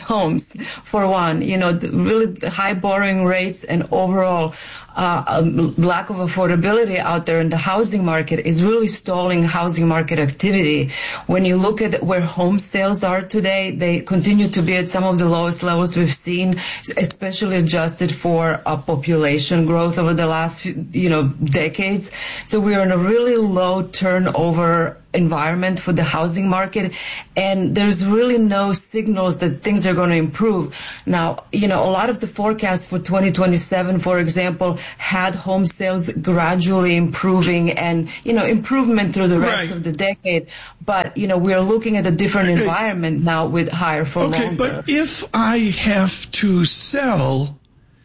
homes, for one. You know, the really high borrowing rates and overall uh, um, lack of affordability out there in the housing market is really stalling housing market activity. When you look at where home sales are today, they continue to be at some of the lowest levels we've seen, especially adjusted for uh, population growth over the last few, you know, decades. So we are in a really low turnover environment for the housing market, and there's really no signals that things are going to improve. Now, you know, a lot of the forecasts for twenty twenty-seven, for example, had home sales gradually improving and, you know, improvement through the rest Right. of the decade. But, you know, we're looking at a different environment now with higher for Okay, longer. but if I have to sell,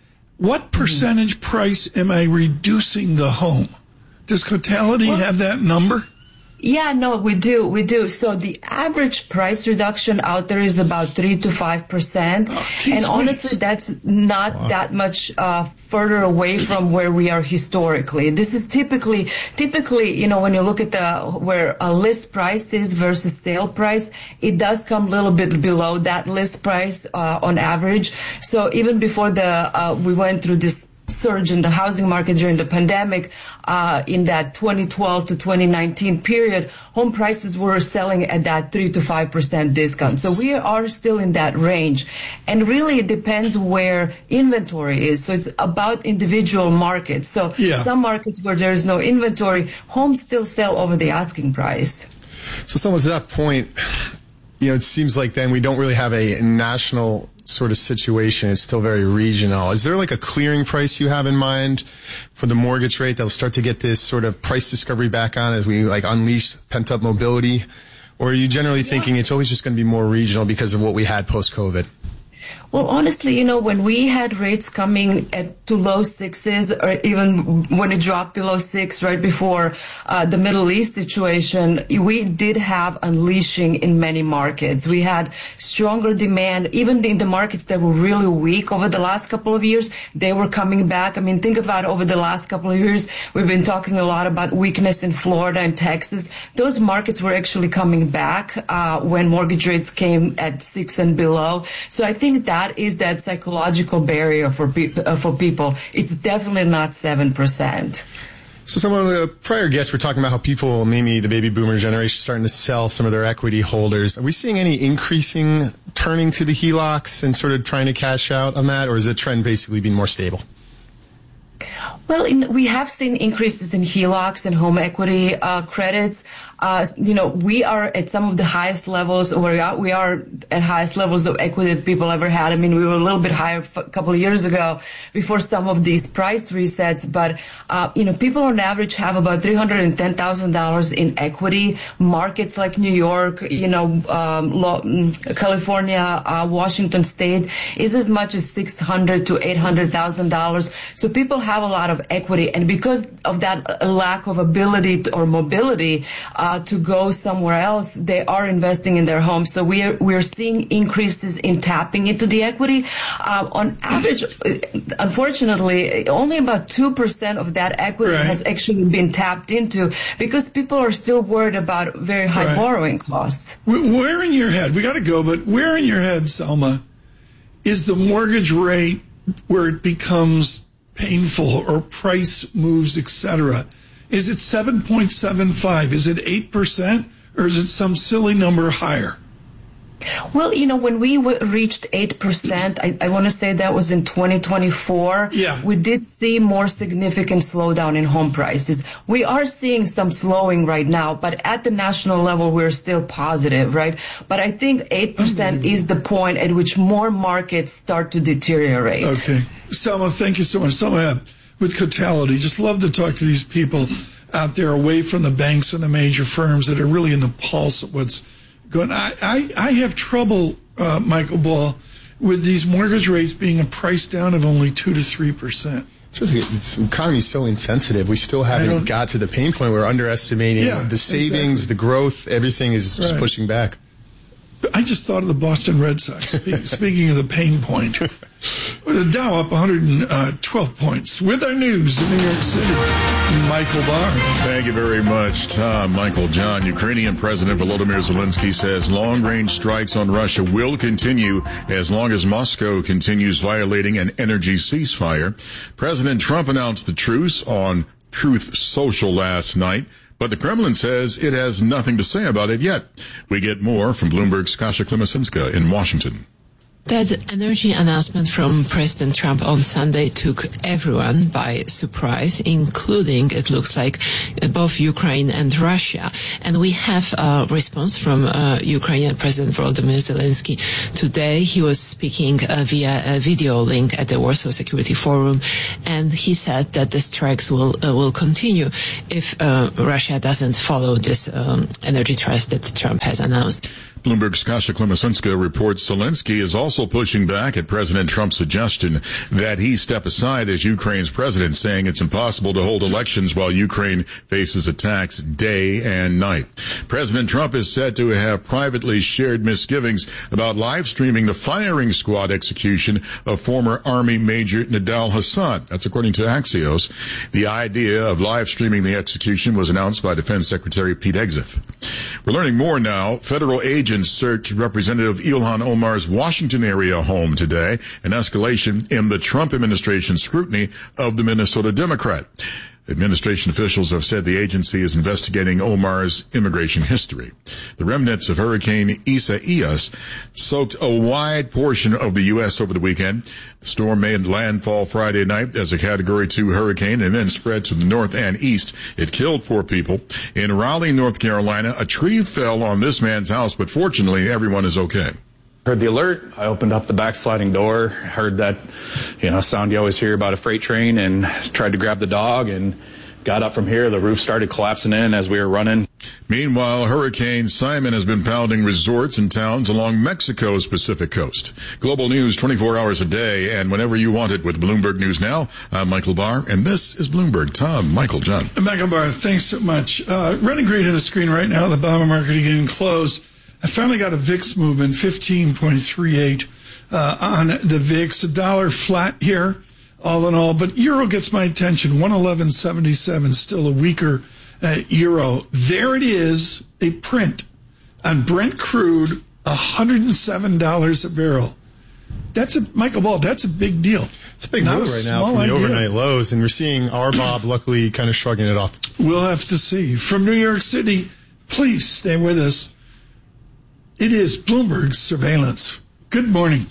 what percentage price am I reducing the home? Does Cotality have that number? Yeah, no, we do, we do. So the average price reduction out there is about three to five percent, and honestly, that's not Wow. that much uh, further away from where we are historically. This is typically, typically, you know, when you look at the where a list price is versus sale price, it does come a little bit below that list price uh, on average. So even before the uh, we went through this surge in the housing market during the pandemic, uh, in that twenty twelve to twenty nineteen period, home prices were selling at that three to five percent discount. So we are still in that range. And really it depends where inventory is. So it's about individual markets. So Yeah. some markets where there's no inventory, homes still sell over the asking price. So, someone to that point, you know, it seems like then we don't really have a national sort of situation. It's still very regional. Is there like a clearing price you have in mind for the mortgage rate that'll start to get this sort of price discovery back on as we like unleash pent up mobility? Or are you generally thinking it's always just going to be more regional because of what we had post COVID? Well, honestly, you know, when we had rates coming at to low sixes, or even when it dropped below six right before uh, the Middle East situation, we did have unleashing in many markets. We had stronger demand, even in the markets that were really weak over the last couple of years. They were coming back. I mean, think about over the last couple of years, we've been talking a lot about weakness in Florida and Texas. Those markets were actually coming back uh, when mortgage rates came at six and below. So I think that is that psychological barrier for pe- uh, for people. It's definitely not seven percent. So some of the prior guests were talking about how people, maybe the baby boomer generation, starting to sell some of their equity holders. Are we seeing any increasing turning to the H E L O Cs and sort of trying to cash out on that, or is the trend basically being more stable? Well, in, we have seen increases in H E L O Cs and home equity uh, credits. Uh, you know, we are at some of the highest levels, or we are, we are at highest levels of equity that people ever had. I mean, we were a little bit higher a couple of years ago before some of these price resets. But, uh, you know, people on average have about three hundred ten thousand dollars in equity. Markets like New York, you know, um, lo- California, uh, Washington State is as much as six hundred to eight hundred thousand dollars. So people have a lot of equity. And because of that lack of ability to, or mobility, uh, Uh, to go somewhere else, they are investing in their homes. So we are we are seeing increases in tapping into the equity. Uh, on average, unfortunately, only about two percent of that equity Right. has actually been tapped into because people are still worried about very high Right. borrowing costs. Wh- Where in your head, we got to go, but where in your head, Selma, is the mortgage rate where it becomes painful or price moves, et cetera? Is it seven point seven five? Is it eight percent? Or is it some silly number higher? Well, you know, when we w- reached eight percent, I, I want to say that was in twenty twenty-four. Yeah. We did see more significant slowdown in home prices. We are seeing some slowing right now, but at the national level, we're still positive, right? But I think eight percent is the point at which more markets start to deteriorate. Okay. Selma, thank you so much. Selma, with Cotality, just love to talk to these people out there away from the banks and the major firms that are really in the pulse of what's going on. I, I, I have trouble, uh, Michael Ball, with these mortgage rates being a price down of only two to three percent. It's just, it's, the economy is so insensitive. We still haven't got to the pain point where we're underestimating Yeah, the savings, exactly. the growth, everything is just Right. pushing back. I just thought of the Boston Red Sox, spe- speaking of the pain point. The Dow up one hundred twelve points. With our news in New York City, Michael Barr. Thank you very much, Tom. Michael John. Ukrainian President Volodymyr Zelensky says long-range strikes on Russia will continue as long as Moscow continues violating an energy ceasefire. President Trump announced the truce on Truth Social last night, but the Kremlin says it has nothing to say about it yet. We get more from Bloomberg's Kasia Klimasinska in Washington. That energy announcement from President Trump on Sunday took everyone by surprise, including, it looks like, both Ukraine and Russia. And we have a response from uh, Ukrainian President Volodymyr Zelensky. Today, he was speaking uh, via a video link at the Warsaw Security Forum, and he said that the strikes will uh, will continue if uh, Russia doesn't follow this um, energy truce that Trump has announced. Bloomberg's Kasia Klimasinska reports Zelensky is also pushing back at President Trump's suggestion that he step aside as Ukraine's president, saying it's impossible to hold elections while Ukraine faces attacks day and night. President Trump is said to have privately shared misgivings about live streaming the firing squad execution of former Army Major Nidal Hasan. That's according to Axios. The idea of live streaming the execution was announced by Defense Secretary Pete Hegseth. We're learning more now. Federal agents searched Representative Ilhan Omar's Washington area home today, an escalation in the Trump administration's scrutiny of the Minnesota Democrat. Administration officials have said the agency is investigating Omar's immigration history. The remnants of Hurricane Isaias soaked a wide portion of the U S over the weekend. The storm made landfall Friday night as a Category two hurricane and then spread to the north and east. It killed four people. In Raleigh, North Carolina, a tree fell on this man's house, but fortunately everyone is okay. Heard the alert. I opened up the back sliding door, heard that, you know, sound you always hear about a freight train, and tried to grab the dog and got up from here. The roof started collapsing in as we were running. Meanwhile, Hurricane Simon has been pounding resorts and towns along Mexico's Pacific coast. Global news twenty-four hours a day and whenever you want it with Bloomberg News Now. I'm Michael Barr, and this is Bloomberg. Tom, Michael, John. Michael Barr, thanks so much. Uh, red and green on the screen right now. The bond market getting closed. I finally got a V I X movement, fifteen point three eight uh, on the V I X. A dollar flat here, all in all. But euro gets my attention, one eleven seventy-seven, still a weaker uh, euro. There it is, a print on Brent crude, one hundred seven dollars a barrel. That's a, Michael Ball, that's a big deal. It's a big Not move a right now from idea. the overnight lows, and we're seeing R B O B luckily kind of shrugging it off. We'll have to see. From New York City, please stay with us. It is Bloomberg Surveillance. Good morning.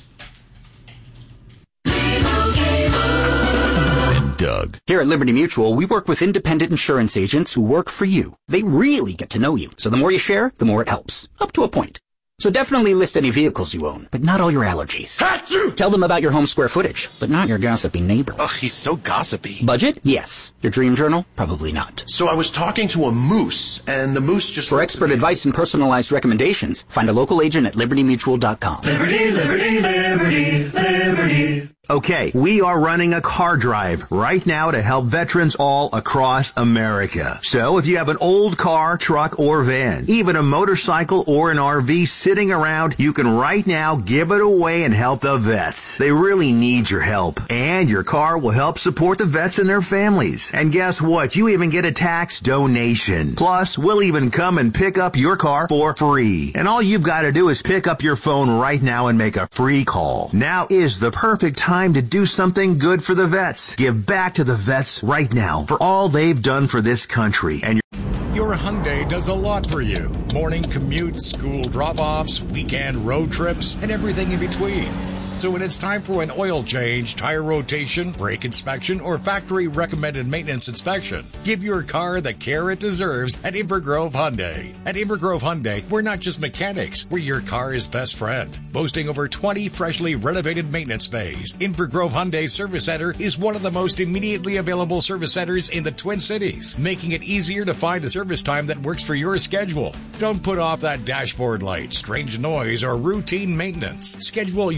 And Doug. Here at Liberty Mutual, we work with independent insurance agents who work for you. They really get to know you. So the more you share, the more it helps. Up to a point. So definitely list any vehicles you own, but not all your allergies. Achoo! Tell them about your home square footage, but not your gossipy neighbor. Ugh, he's so gossipy. Budget? Yes. Your dream journal? Probably not. So I was talking to a moose, and the moose just... For expert advice and personalized recommendations, find a local agent at liberty mutual dot com. Liberty, liberty, liberty, liberty. Okay, we are running a car drive right now to help veterans all across America. So if you have an old car, truck, or van, even a motorcycle or an R V sitting around, you can right now give it away and help the vets. They really need your help. And your car will help support the vets and their families. And guess what? You even get a tax donation. Plus, we'll even come and pick up your car for free. And all you've got to do is pick up your phone right now and make a free call. Now is the perfect time to do something good for the vets. Give back to the vets right now for all they've done for this country. And Your Hyundai does a lot for you. Morning commutes, school drop-offs, weekend road trips, and everything in between. So when it's time for an oil change, tire rotation, brake inspection, or factory recommended maintenance inspection, give your car the care it deserves at Invergrove Hyundai. At Invergrove Hyundai, we're not just mechanics, we're your car's best friend. Boasting over twenty freshly renovated maintenance bays, Invergrove Hyundai Service Center is one of the most immediately available service centers in the Twin Cities, making it easier to find a service time that works for your schedule. Don't put off that dashboard light, strange noise, or routine maintenance. Schedule your next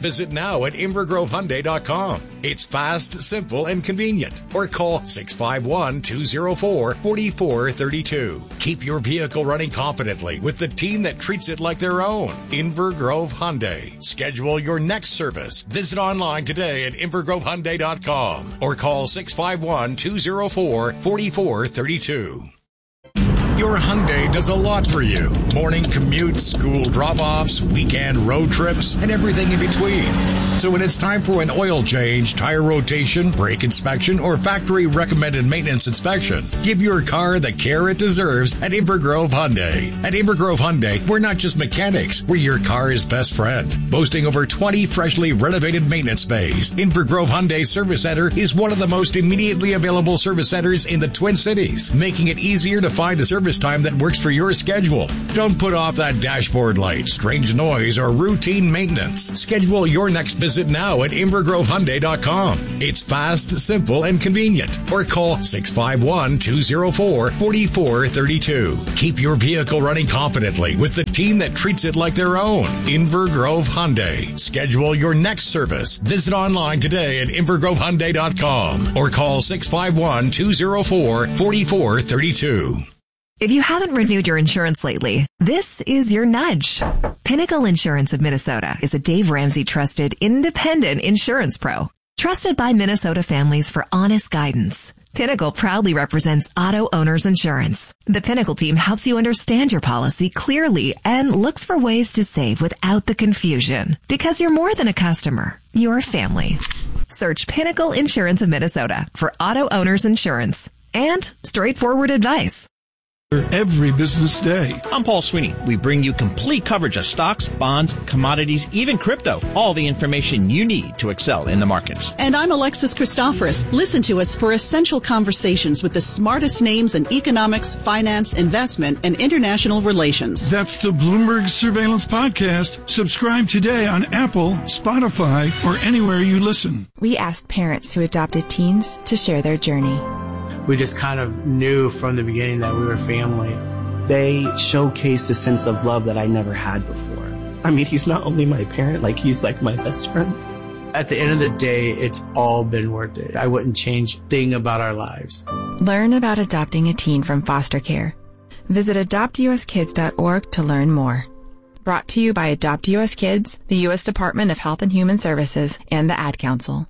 visit now at inver grove hyundai dot com. It's fast, simple, and convenient. Or call six five one, two zero four, four four three two. Keep your vehicle running confidently with the team that treats it like their own. Inver Grove Hyundai. Schedule your next service. Visit online today at inver grove hyundai dot com or call six five one, two zero four, four four three two. Your Hyundai does a lot for you. Morning commutes, school drop-offs, weekend road trips, and everything in between. So when it's time for an oil change, tire rotation, brake inspection, or factory-recommended maintenance inspection, give your car the care it deserves at Inver Grove Hyundai. At Inver Grove Hyundai, we're not just mechanics, we're your car's best friend. Boasting over twenty freshly renovated maintenance bays, Inver Grove Hyundai Service Center is one of the most immediately available service centers in the Twin Cities, making it easier to find a service time that works for your schedule. Don't put off that dashboard light, strange noise, or routine maintenance. Schedule your next visit now at inver grove hyundai dot com. It's fast, simple, and convenient. Or call six five one, two zero four, four four three two. Keep your vehicle running confidently with the team that treats it like their own. Inver Grove Hyundai. Schedule your next service. Visit online today at inver grove hyundai dot com or call six five one, two zero four, four four three two. If you haven't renewed your insurance lately, this is your nudge. Pinnacle Insurance of Minnesota is a Dave Ramsey trusted independent insurance pro. Trusted by Minnesota families for honest guidance. Pinnacle proudly represents auto owners insurance. The Pinnacle team helps you understand your policy clearly and looks for ways to save without the confusion. Because you're more than a customer, you're a family. Search Pinnacle Insurance of Minnesota for auto owners insurance and straightforward advice. Every business day. I'm Paul Sweeney. We bring you complete coverage of stocks, bonds, commodities, even crypto. All the information you need to excel in the markets. And I'm Alexis Christoforous. Listen to us for essential conversations with the smartest names in economics, finance, investment, and international relations. That's the Bloomberg Surveillance Podcast. Subscribe today on Apple, Spotify, or anywhere you listen. We asked parents who adopted teens to share their journey. We just kind of knew from the beginning that we were family. They showcased a sense of love that I never had before. I mean, he's not only my parent, like he's like my best friend. At the end of the day, it's all been worth it. I wouldn't change a thing about our lives. Learn about adopting a teen from foster care. Visit adopt u s kids dot org to learn more. Brought to you by Adopt U S Kids, the U S Department of Health and Human Services, and the Ad Council.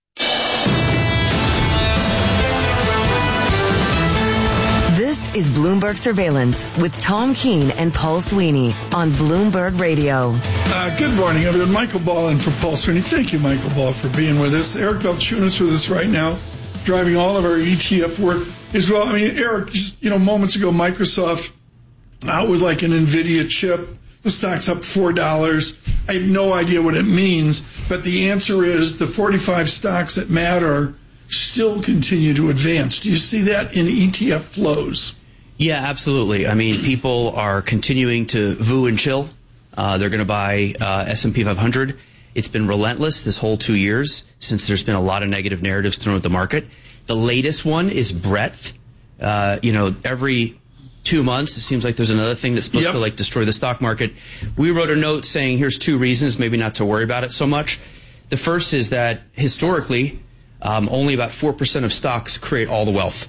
This is Bloomberg Surveillance with Tom Keene and Paul Sweeney on Bloomberg Radio. Uh, good morning, everyone. Michael Ball in for Paul Sweeney. Thank you, Michael Ball, for being with us. Eric Balchunas with us right now, driving all of our E T F work as well. I mean, Eric, just, you know, moments ago, Microsoft out with like an NVIDIA chip. The stock's up four dollars. I have no idea what it means, but the answer is the forty-five stocks that matter still continue to advance. Do you see that in E T F flows? Yeah, absolutely. I mean, people are continuing to voo and chill. Uh, they're going to buy uh, S and P five hundred. It's been relentless this whole two years since there's been a lot of negative narratives thrown at the market. The latest one is breadth. Uh, you know, every two months, it seems like there's another thing that's supposed yep. to like destroy the stock market. We wrote a note saying here's two reasons maybe not to worry about it so much. The first is that historically, Um, only about four percent of stocks create all the wealth.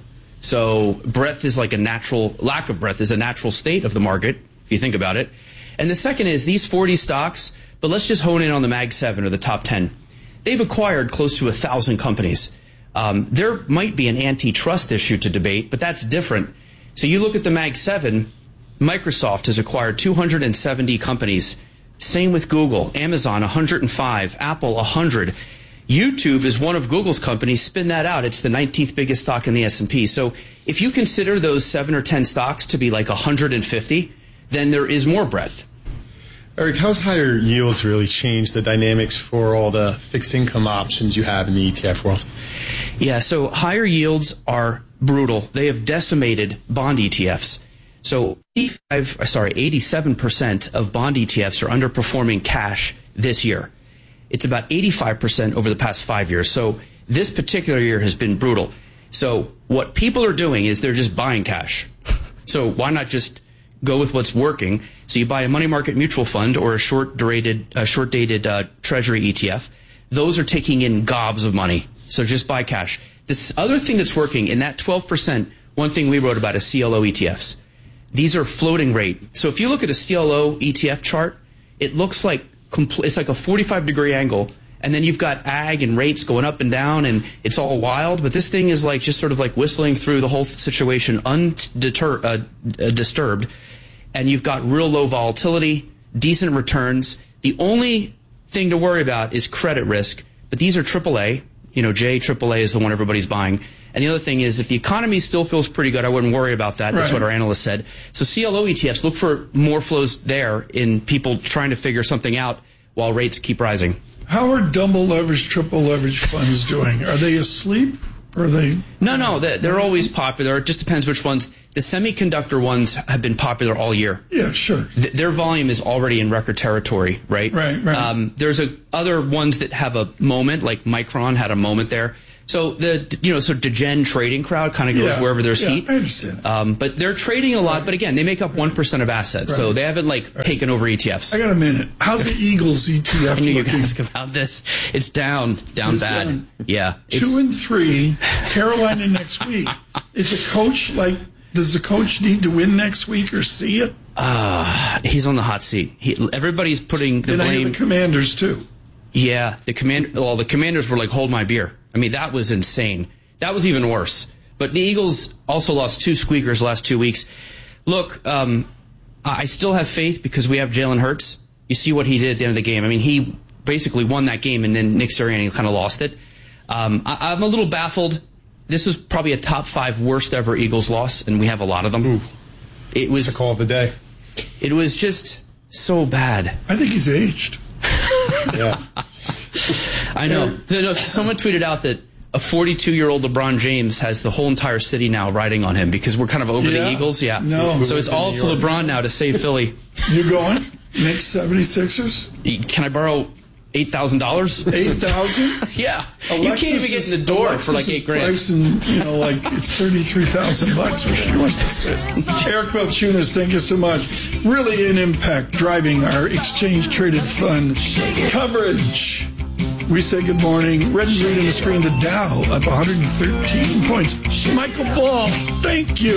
So breadth is like a natural, lack of breadth is a natural state of the market, if you think about it. And the second is these forty stocks, but let's just hone in on the Mag seven or the top ten. They've acquired close to a thousand companies. Um, there might be an antitrust issue to debate, but that's different. So you look at the Mag seven, Microsoft has acquired two hundred seventy companies. Same with Google, Amazon one hundred five, Apple one hundred. YouTube is one of Google's companies. Spin that out. It's the nineteenth biggest stock in the S and P. So if you consider those seven or ten stocks to be like one hundred fifty, then there is more breadth. Eric, how's higher yields really changed the dynamics for all the fixed income options you have in the E T F world? Yeah, so higher yields are brutal. They have decimated bond E T Fs. So eighty-five, sorry, eighty-seven percent of bond E T Fs are underperforming cash this year. It's about eighty-five percent over the past five years. So this particular year has been brutal. So what people are doing is they're just buying cash. So why not just go with what's working. So you buy a money market mutual fund or a short dated, uh, short dated uh, treasury E T F. Those are taking in gobs of money. So just buy cash. This other thing that's working in that twelve percent, one thing we wrote about is C L O E T Fs. These are floating rate. So if you look at a C L O E T F chart, it looks like compl- it's like a forty-five degree angle. And then you've got ag and rates going up and down, and it's all wild. But this thing is like just sort of like whistling through the whole situation undisturbed. Uh, disturbed. And you've got real low volatility, decent returns. The only thing to worry about is credit risk. But these are triple A. You know, J triple A is the one everybody's buying. And the other thing is, if the economy still feels pretty good, I wouldn't worry about that. That's right. what our analyst said. So C L O E T Fs, look for more flows there in people trying to figure something out while rates keep rising. How are double leverage, triple leverage funds doing? Are they asleep? Or are they? No, no, they're, they're always popular. It just depends which ones. The semiconductor ones have been popular all year. Yeah, sure. Th- their volume is already in record territory, right? Right, right. Um, there's a, other ones that have a moment, like Micron had a moment there. So the, you know, so degen trading crowd kind of goes Yeah, wherever there's yeah, heat. I understand. Um, but they're trading a lot. Right. But again, they make up one percent of assets. Right. So they haven't like right. taken over E T Fs. I got a minute. How's the Eagles E T F I knew you looking? could ask about this. It's down, down It's bad. down. Yeah. Two and three, Carolina next week. Is the coach like, does the coach need to win next week or see it? Uh, he's on the hot seat. He, everybody's putting the and blame. I hear the Commanders too. Yeah, the command. Well, the Commanders were like, "Hold my beer." I mean, that was insane. That was even worse. But the Eagles also lost two squeakers the last two weeks. Look, um, I still have faith because we have Jalen Hurts. You see what he did at the end of the game. I mean, he basically won that game, and then Nick Sirianni kind of lost it. Um, I, I'm a little baffled. This is probably a top five worst ever Eagles loss, and we have a lot of them. Ooh. It was the call of the day. It was just so bad. I think he's aged. Yeah. I know. Someone tweeted out that a forty-two-year-old LeBron James has the whole entire city now riding on him because we're kind of over yeah. the Eagles. Yeah. No. So it's all to LeBron now to save Philly. You going? Knicks seventy-sixers? Can I borrow eight thousand dollars? eight thousand? Yeah. Alexis you can't even get in the door Alexis for like eight grand. Pricing, you know, like it's thirty-three thousand bucks where she wants to sit. Eric Balchunas, thank you so much. Really an impact driving our exchange traded fund coverage. We say good morning. Red and green on the screen. The Dow up one hundred thirteen points. Michael Ball, thank you.